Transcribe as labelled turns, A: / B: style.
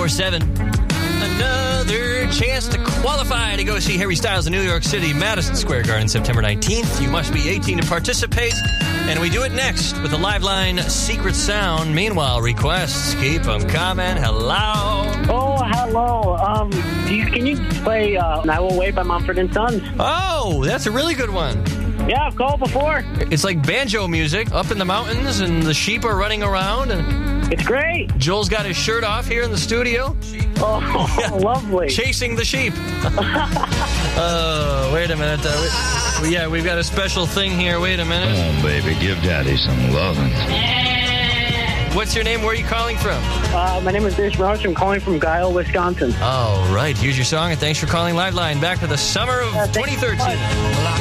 A: 94.7. Another chance to qualify to go see Harry Styles in New York City, Madison Square Garden, September 19th. You must be 18 to participate. And we do it next with the Live Line Secret Sound. Meanwhile, requests keep them coming. Hello.
B: Oh, hello. Can you play I Will Wait by Mumford & Sons?
A: Oh, that's a really good one.
B: Yeah, I've called before.
A: It's like banjo music up in the mountains, and the sheep are running around. And
B: it's great.
A: Joel's got his shirt off here in the studio.
B: Oh, yeah. Lovely.
A: Chasing the sheep. Wait a minute. We've got a special thing here. Wait a minute.
C: Come on, baby. Give Daddy some loving.
A: What's your name? Where are you calling from?
B: My name is Bruce Roach. I'm calling from Guile, Wisconsin.
A: All right. Here's your song, and thanks for calling Live Line. Back to the summer of 2013.